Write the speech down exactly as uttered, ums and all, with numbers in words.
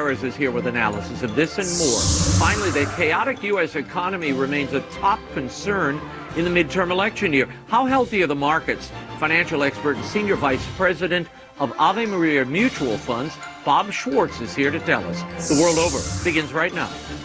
Gutierrez is here with analysis of this and more. Finally, the chaotic U S economy remains a top concern in the midterm election year. How healthy are the markets? Financial expert and senior vice president of Ave Maria Mutual Funds, Bob Schwartz, is here to tell us. The World Over begins right now.